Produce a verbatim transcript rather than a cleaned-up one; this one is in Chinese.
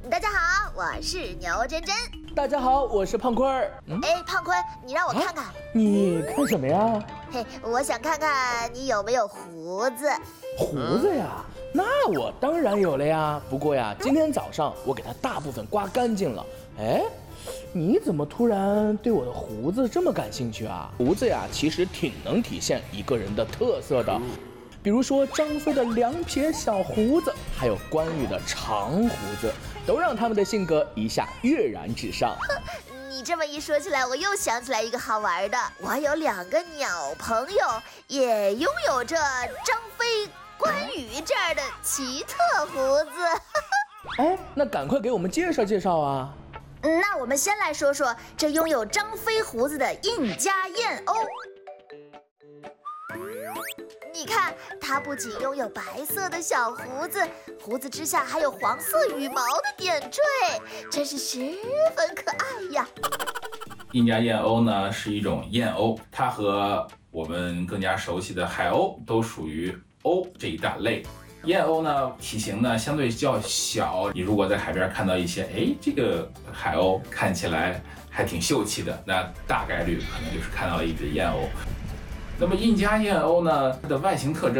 大家好，我是牛真真。 大家好，我是胖坤儿。 嗯，哎，胖坤，你让我看看。啊、 你看什么呀？ 嘿，我想看看你有没有胡子。 胡子呀？那我当然有了呀。不过呀，今天早上我给它大部分刮干净了。哎，你怎么突然对我的胡子这么感兴趣啊？胡子呀，其实挺能体现一个人的特色的。比如说张飞的两撇小胡子，还有关羽的长胡子，都让他们的性格一下跃然纸上。 你这么一说起来，我又想起来一个好玩的。我有两个鸟朋友，也拥有着张飞、关羽这样的奇特胡子。 哎，那赶快给我们介绍介绍啊！ 那我们先来说说这拥有张飞胡子的印加燕鸥。你看，它不仅拥有白色的小胡子，胡子之下还有黄色羽毛的点缀，真是十分可爱呀。 印加燕鸥呢是一种燕鸥，它和我们更加熟悉的海鸥都属于鸥这一大类。燕鸥呢体型呢相对较小，你如果在海边看到一些，哎，这个海鸥看起来还挺秀气的，那大概率可能就是看到了一只燕鸥。那么印加燕鸥呢，它的外形特征